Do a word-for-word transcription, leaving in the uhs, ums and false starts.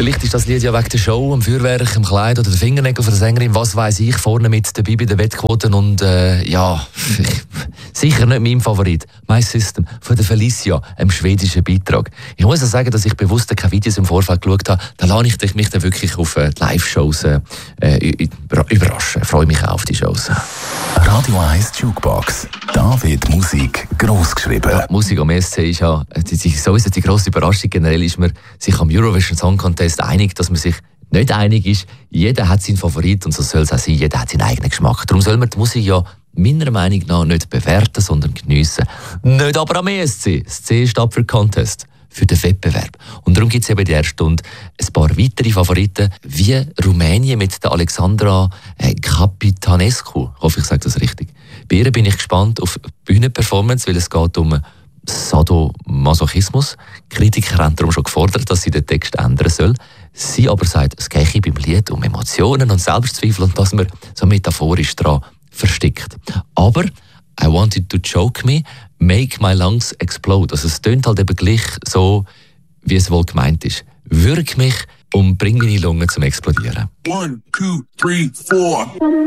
Vielleicht ist das Lied ja wegen der Show, dem Feuerwerk, dem Kleid oder der Fingernägel von der Sängerin, was weiss ich, vorne mit dabei bei den Wettquoten und äh, ja, sicher nicht mein Favorit. My System von der Felicia, einem schwedischen Beitrag. Ich muss auch sagen, dass ich bewusst keine Videos im Vorfeld geschaut habe. Da lasse ich mich dann wirklich auf äh, die Live-Shows äh, überraschen. Ich freue mich auch auf die Shows. Radio eins Jukebox. Da wird Musik gross geschrieben. Ja, Musik am E S C ist ja die, die, sowieso die grosse Überraschung. Generell ist man sich am Eurovision Song Contest einig, dass man sich nicht einig ist. Jeder hat seinen Favorit und so soll es auch sein. Jeder hat seinen eigenen Geschmack. Darum soll man die Musik ja meiner Meinung nach nicht bewerten, sondern geniessen. Nicht aber am E S C. Das C steht für Contest, für den Wettbewerb. Und darum gibt es eben in der ersten Stunde ein paar weitere Favoriten, wie Rumänien mit der Alexandra äh, Capitanescu. Ich hoffe, ich sage das richtig. Bei ihr bin ich gespannt auf Bühnenperformance, weil es geht um Sadomasochismus. Kritiker haben darum schon gefordert, dass sie den Text ändern soll. Sie aber sagt, es gehe beim Lied um Emotionen und Selbstzweifel und dass man so metaphorisch daran verstickt. Aber I wanted to choke me, make my lungs explode. Also es tönt halt eben gleich so, wie es wohl gemeint ist. Würg mich und bring meine Lungen zum Explodieren. One, two, three, four.